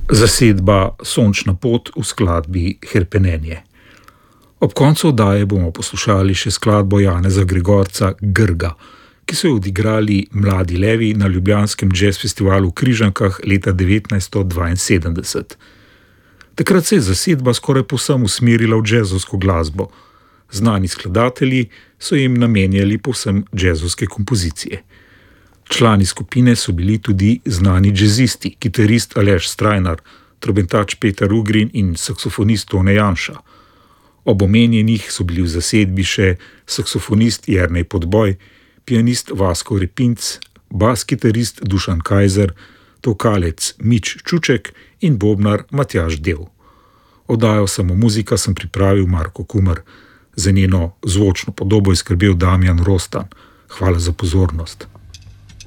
Zasedba Sončna pot v skladbi Hrepenenje. Ob koncu oddaje bomo poslušali še skladbo Janeza Gregorca Grga, ki so jo odigrali Mladi levi na ljubljanskem jazz festivalu v Križankah leta 1972. Takrat se je zasedba skoraj povsem usmerila v jazzovsko glasbo. Znani skladatelji so jim namenjali povsem jazzovske kompozicije. Člani skupine so bili tudi znani jazzisti, kitarist Aleš Strajnar, trobentač Peter Ugrin in saksofonist Tone Janša. Ob omenjenih so bili v zasedbi še saksofonist Jernej Podboj, pianist Vasko Repinc, bas-kitarist Dušan Kajzer, tolkalec Mič Čuček in bobnar Matjaž Dev. Oddajo Samo muzika sem pripravil Marko Kumer. Za njeno zvočno podobo je skrbel Damjan Rostan. Hvala za pozornost.